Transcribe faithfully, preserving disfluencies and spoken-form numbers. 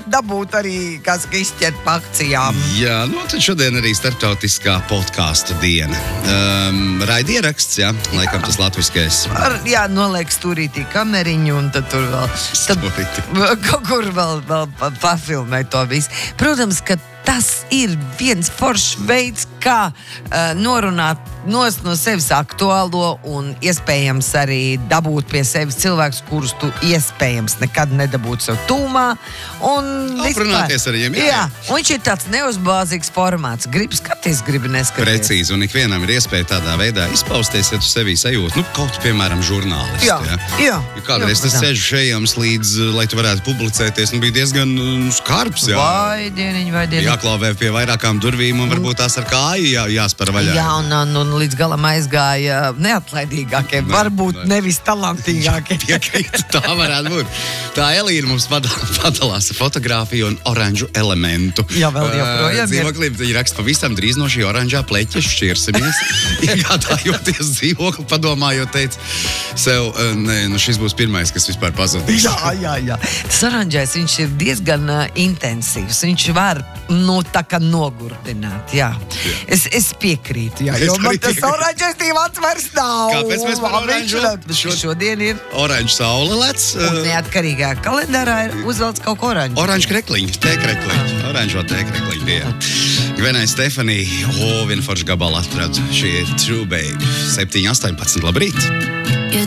dabūt arī, kas izķert pa akcijām. Jā, nu tad šodien arī starptautiskā podcastu diena. Um, Raidieraksts, jā, laikam tas latviskais. Ar, jā, noliek stūrītī kameriņu un tad tur vēl, tad, kaut kur vēl, vēl pafilmē to visu. Protams, ka tas ir viens foršs veids, kā uh, norunāt nos no sevis aktuālo un iespējams arī dabūt pie sevis cilvēkus, kurus tu iespējams nekad nedabūtu sev tūmā. Un aprunāties ar viņiem, jā. Jā, un viņš ir tāds neuzbāzīgs formāts. Gribu skaties, gribu neskaties. Precīzi, un ikvienam ir iespēja tādā veidā izpausties, ja tu sevī sajūti, nu, kaut, piemēram, žurnālisti. Jā, jā. jā. Ja kādreiz tas sēžu šejams līdz, lai tu varētu publicēties, nu, bija diezgan nu, skarbs, jā. Vai dieniņ, vai dieniņ. Jāklāvē pie vairākām durvīm un varbūt tās ar kāju jā, jāspara vaļā. Jā, un, un, un līdz galam aizgāja neatlaidīgākie, ne, varbūt ne. nevis talantīgākie. Piekrītu, tā varētu būt. Tā Elīna mums padalās ar fotogrāfiju un oranžu elementu. Jā, vēl joprojām uh, dzīvoklī, viņi raksta pavisam drīz no šī oranžā pleķa šķirsimies. Iegādājoties dzīvokli, padomājot, teica sev, uh, nē, nu šis būs pirmais, kas vispār pazudīs. Jā, jā, jā. Tas oranžais, viņš ir diezgan uh, intensīvs. Viņš var, nu, tā kā nogurdināt, jā. jā. Es, es piekrītu, jā, jo man tas oranžais tīvāts vairs nav. Kāpēc mēs par oranžu? Šo, šodien ir oranžu saule lec. Un neatkarīgā kalendārā ir uzvelts kaut ko oranžu. Oranžu krekliņi, tē krekliņi. Oranžo tē krekliņi, jā. Gvenai Stefanija, o, viena forša gabala atradu. Šī ir True Babe. septiņi astoņpadsmit, labrīt.